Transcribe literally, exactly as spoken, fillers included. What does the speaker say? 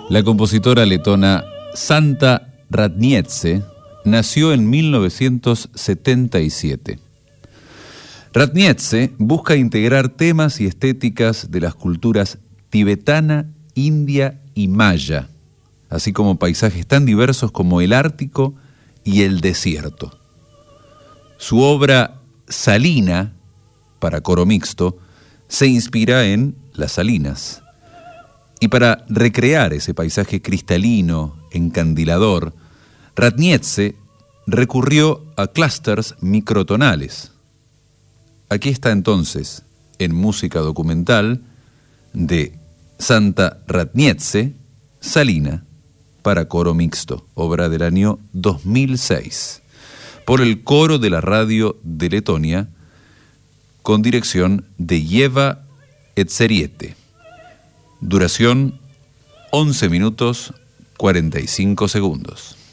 La compositora letona Santa Radniece nació en mil novecientos setenta y siete. Radniece busca integrar temas y estéticas de las culturas tibetana, india y maya, así como paisajes tan diversos como el Ártico y el desierto. Su obra Salina, para coro mixto, se inspira en Las Salinas. Y para recrear ese paisaje cristalino, encandilador, Radniece recurrió a clústeres microtonales. Aquí está entonces, en música documental, de Santa Radniece, Salina, para coro mixto, obra del año dos mil seis, por el coro de la radio de Letonia, con dirección de Ieva Etseriete. Duración once minutos cuarenta y cinco segundos.